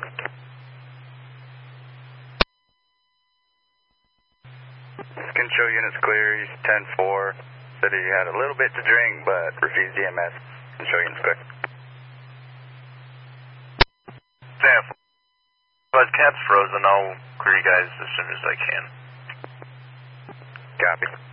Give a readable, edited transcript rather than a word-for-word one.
Control units clear, he's 10-4. Said he had a little bit to drink, but refused EMS. Control units clear. Sam, but cap's frozen. I'll clear you guys as soon as I can. Copy.